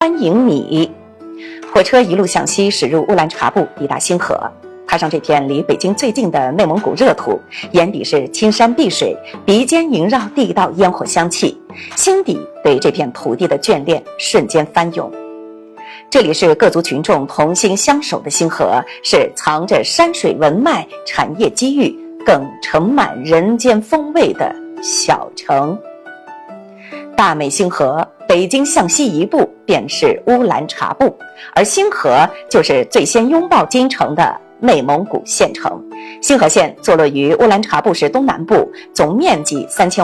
欢迎你。火车一路向西驶入乌兰察布，抵达星河。踏上这片离北京最近的内蒙古热土，眼底是青山碧水，鼻尖萦绕地道烟火香气，心底对这片土地的眷恋瞬间翻涌。这里是各族群众同心相守的星河，是藏着山水文脉、产业机遇，更盛满人间风味的小城。大美星河，北京向西一步便是乌兰察布，而星河就是最先拥抱京城的内蒙古县城。星河县坐落于乌兰察布市东南部，总面积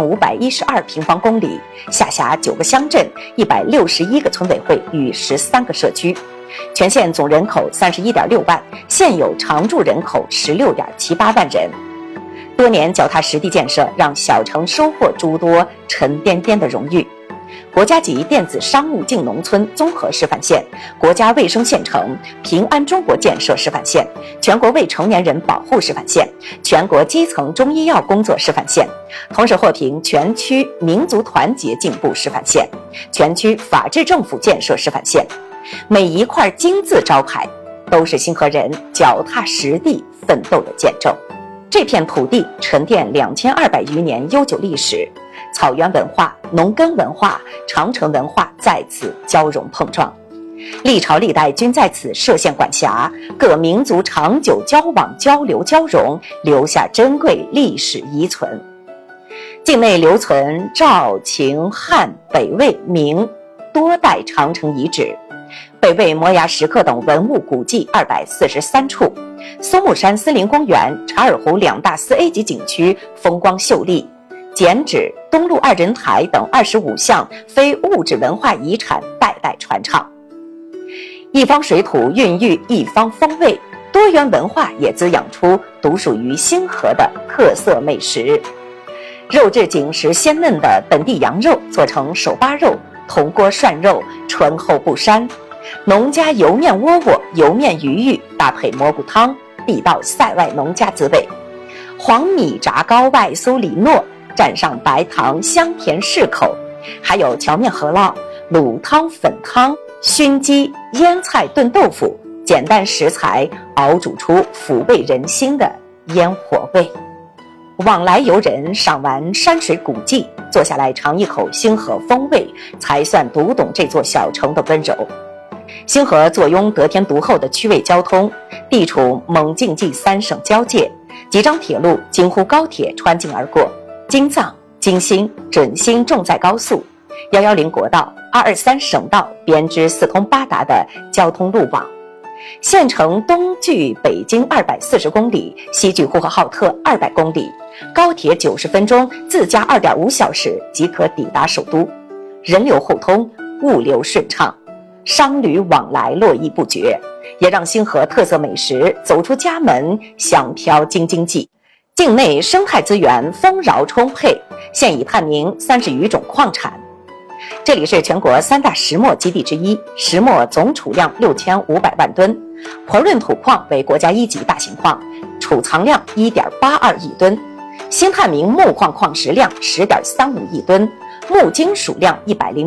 3512平方公里，下辖9个乡镇、161个村委会与13个社区。全县总人口31.6万，现有常住人口16.78万人。多年脚踏实地建设，让小城收获诸多沉甸甸的荣誉。国家级电子商务进农村综合示范县，国家卫生县城，平安中国建设示范县，全国未成年人保护示范县，全国基层中医药工作示范县，同时获评全区民族团结进步示范县，全区法治政府建设示范县。每一块金字招牌都是星河人脚踏实地奋斗的见证。这片土地沉淀2200余年悠久历史，草原文化、农耕文化、长城文化在此交融碰撞，历朝历代均在此设县管辖，各民族长久交往交流交融，留下珍贵历史遗存。境内留存赵、秦、汉、北魏、明多代长城遗址，北魏摩崖石刻等文物古迹243处，松木山森林公园、察尔湖2大4A 级景区风光秀丽，剪纸、东路2人台等25项非物质文化遗产代代传唱。一方水土孕育一方风味，多元文化也滋养出独属于星河的特色美食。肉质紧实鲜嫩的本地羊肉做成手扒肉、铜锅涮肉，醇厚不膻。农家油面窝窝、油面鱼玉搭配蘑菇汤，地道塞外农家滋味。黄米炸糕外酥里糯，蘸上白糖，香甜适口。还有荞面饸饹、卤汤、粉汤、熏鸡、腌菜炖豆腐，简单食材熬煮出抚慰人心的烟火味。往来游人赏完山水古迹，坐下来尝一口星河风味，才算读懂这座小城的温柔。星河坐拥得天独厚的区位交通，地处蒙晋冀3省交界，几张铁路京沪高铁穿境而过，京藏、京新、准新重载高速、110国道、223省道编织四通八达的交通路网。县城东距北京240公里，西距呼和浩特200公里，高铁90分钟，自驾2.5小时即可抵达首都，人流互通，物流顺畅，商旅往来络绎不绝，也让星河特色美食走出家门，香飘京津冀。境内生态资源丰饶充沛，现已探明30余种矿产。这里是全国3大石墨基地之一，石墨总储量6500万吨，婆润土矿为国家1级大型矿，储藏量1.82亿吨，新探明木矿矿石量10.35亿吨，木金属量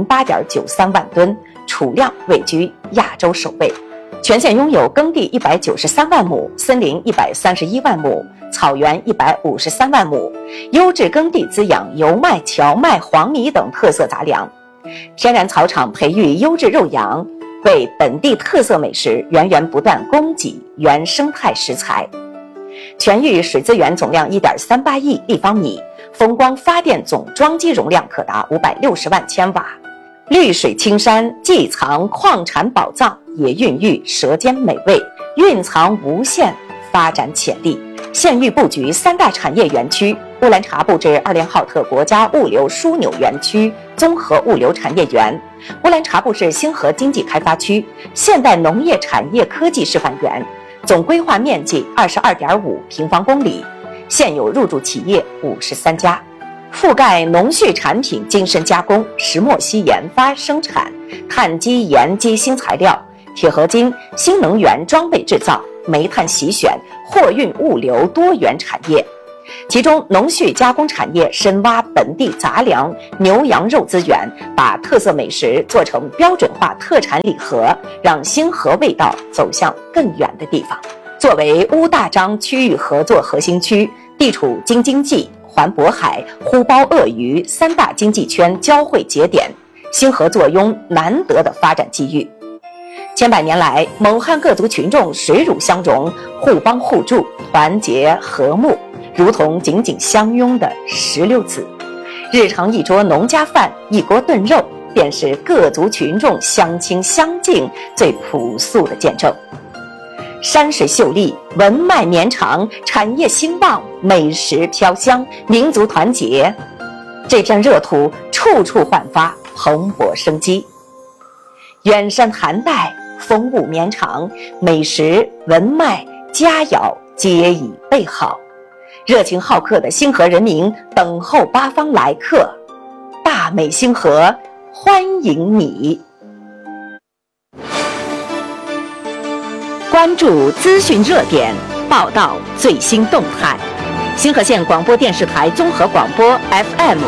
108.93万吨，储量位居亚洲首位。全县拥有耕地193万亩，森林131万亩，草原153万亩，优质耕地滋养油麦、荞麦、黄米等特色杂粮，天然草场培育优质肉羊，为本地特色美食源源不断供给原生态食材。全域水资源总量1.38亿立方米，风光发电总装机容量可达560万千瓦。绿水青山既藏矿产宝藏，也孕育舌尖美味，蕴藏无限发展潜力。县域布局3大产业园区，乌兰察布至2连浩特国家物流枢纽园区综合物流产业园，乌兰察布市星河经济开发区现代农业产业科技示范园，总规划面积22.5平方公里，现有入驻企业53家，覆盖农畜产品精深加工、石墨烯研发生产、碳基盐基新材料、铁合金、新能源装备制造、煤炭洗选、货运物流多元产业。 其中农畜加工产业深挖本地杂粮、牛羊肉资源，把特色美食做成标准化特产礼盒，让星河味道走向更远的地方。作为乌大章区域合作核心区，地处京津冀、环渤海、呼包鄂渝3大经济圈交汇节点，星河坐拥难得的发展机遇。千百年来，蒙汉各族群众水乳相融，互帮互助，团结和睦，如同紧紧相拥的石榴籽。日常一桌农家饭，一锅炖肉，便是各族群众相亲相敬最朴素的见证。山水秀丽，文脉绵长，产业兴旺，美食飘香，民族团结，这片热土处处焕发蓬勃生机。远山寒带，风物绵长，美食文脉佳肴皆已备好，热情好客的星河人民等候八方来客，大美星河欢迎你。关注资讯热点，报道最新动态。星河县广播电视台综合广播 FM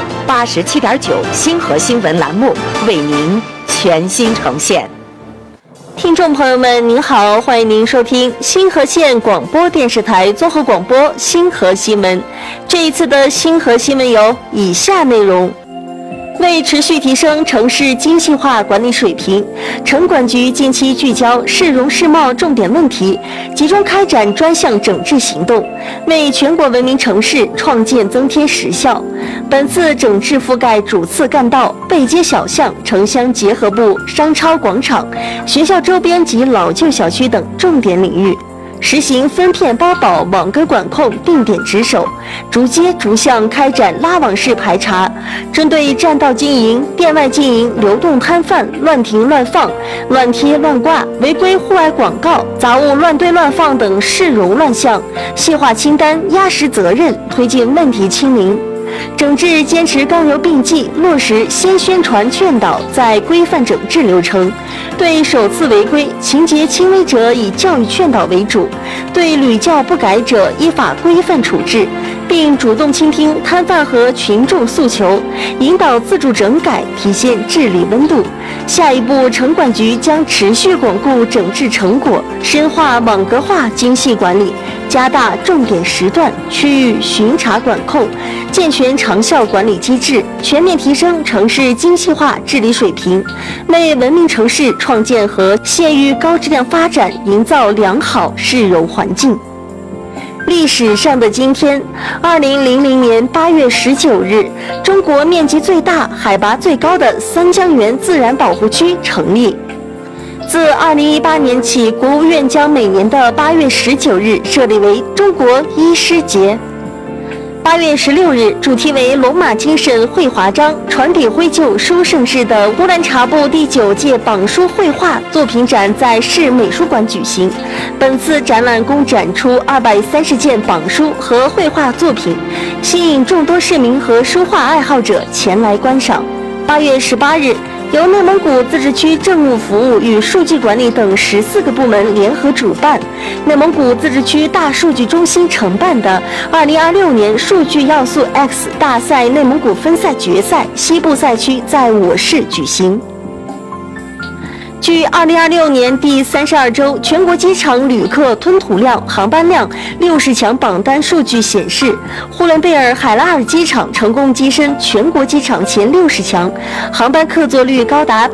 87.9星河新闻栏目为您全新呈现。 听众朋友们您好，欢迎您收听星河县广播电视台综合广播星河新闻。这一次的星河新闻有以下内容：为持续提升城市精细化管理水平，城管局近期聚焦市容市貌重点问题，集中开展专项整治行动，为全国文明城市创建增添实效。本次整治覆盖主次干道、背街小巷、城乡结合部、商超广场、学校周边及老旧小区等重点领域。实行分片包保、网格管控定点值守，逐街逐巷开展拉网式排查，针对占道经营、店外经营、流动摊贩、乱停乱放、乱贴乱挂、违规户外广告、杂物乱堆乱放等市容乱象，细化清单，压实责任，推进问题清零。整治坚持刚柔并济，落实先宣传劝导再规范整治流程，对首次违规、情节轻微者以教育劝导为主，对屡教不改者依法规范处置，并主动倾听摊贩和群众诉求，引导自主整改，体现治理温度。下一步，城管局将持续巩固整治成果，深化网格化精细管理，加大重点时段、区域巡查管控，健全长效管理机制，全面提升城市精细化治理水平，为文明城市创建和县域高质量发展营造良好市容环境。历史上的今天，2000年8月19日，中国面积最大、海拔最高的三江源自然保护区成立。自2018年起，国务院将每年的8月19日设立为中国医师节。8月16日，主题为龙马精神绘华章，传递徽旧书圣世的乌兰察布第9届榜书绘画作品展在市美术馆举行。本次展览共展出230件榜书和绘画作品，吸引众多市民和书画爱好者前来观赏。8月18日，由内蒙古自治区政务服务与数据管理等14个部门联合主办，内蒙古自治区大数据中心承办的2026年数据要素 X 大赛内蒙古分赛决赛西部赛区在我市举行。据2026年第32周全国机场旅客吞吐量、航班量60强榜单数据显示，呼伦贝尔海拉尔机场成功跻身全国机场前60强，航班客座率高达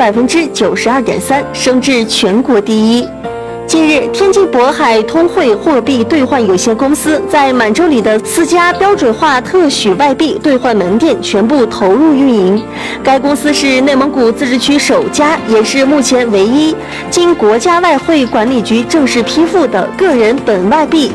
92.3%，升至全国第一。近日，天津渤海通汇货币兑换有限公司在满洲里的4家标准化特许外币兑换门店全部投入运营。该公司是内蒙古自治区首家，也是目前唯一经国家外汇管理局正式批复的个人本外币